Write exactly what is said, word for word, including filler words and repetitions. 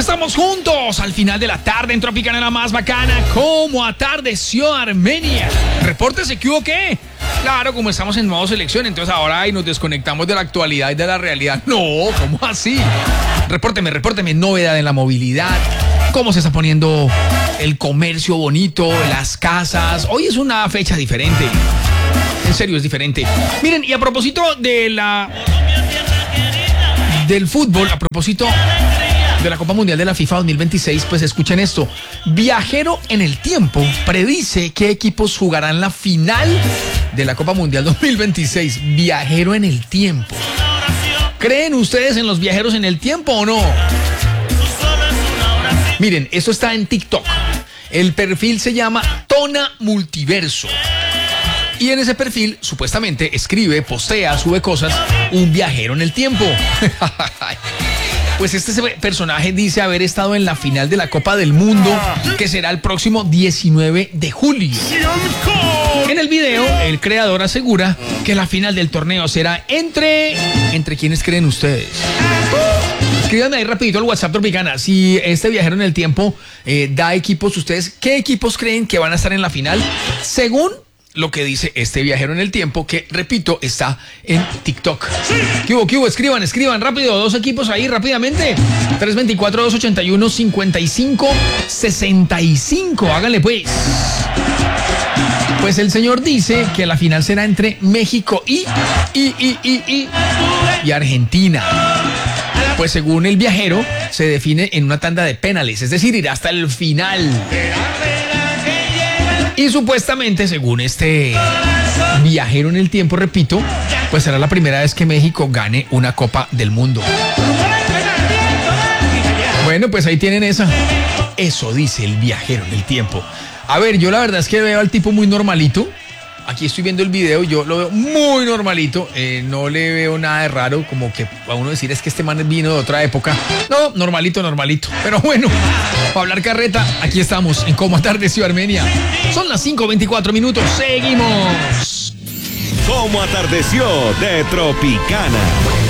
estamos juntos al final de la tarde en Tropicana, la más bacana. ¿Cómo atardeció Armenia? Repórtese que hubo qué. Claro, como estamos en modo selección, entonces ahora ahí nos desconectamos de la actualidad y de la realidad. No, ¿cómo así? Repórteme, repórteme, novedad en la movilidad. ¿Cómo se está poniendo el comercio bonito, las casas? Hoy es una fecha diferente. En serio, es diferente. Miren, y a propósito de la... del fútbol, a propósito de la Copa Mundial de la FIFA dos mil veintiséis, pues escuchen esto. Viajero en el tiempo predice qué equipos jugarán la final de la Copa Mundial dos mil veintiséis. Viajero en el tiempo. ¿Creen ustedes en los viajeros en el tiempo o no? Miren, esto está en TikTok. El perfil se llama Tona Multiverso. Y en ese perfil, supuestamente, escribe, postea, sube cosas, un viajero en el tiempo. Pues este personaje dice haber estado en la final de la Copa del Mundo, que será el próximo diecinueve de julio. En el video, el creador asegura que la final del torneo será entre... ¿Entre quiénes creen ustedes? Escríbanme ahí rapidito al WhatsApp Tropicana. Si este viajero en el tiempo eh, da equipos, ustedes, ¿qué equipos creen que van a estar en la final? Según lo que dice este viajero en el tiempo, que, repito, está en TikTok. ¿Qué hubo, qué hubo? Escriban, escriban rápido. Dos equipos ahí rápidamente. tres dos cuatro, dos ocho uno, cinco cinco seis cinco. Háganle pues. Pues el señor dice que la final será entre México y, y, y, y, y, y Argentina. Pues según el viajero, se define en una tanda de penales, es decir, irá hasta el final. Y supuestamente, según este viajero en el tiempo, repito, pues será la primera vez que México gane una Copa del Mundo. Bueno, pues ahí tienen esa. Eso dice el viajero en el tiempo. A ver, yo la verdad es que veo al tipo muy normalito. Aquí estoy viendo el video, yo lo veo muy normalito, eh, no le veo nada de raro, como que a uno decir es que este man vino de otra época. No, normalito, normalito. Pero bueno, para hablar carreta, aquí estamos en Cómo Atardeció Armenia. Son las cinco veinticuatro minutos, seguimos. Cómo Atardeció de Tropicana.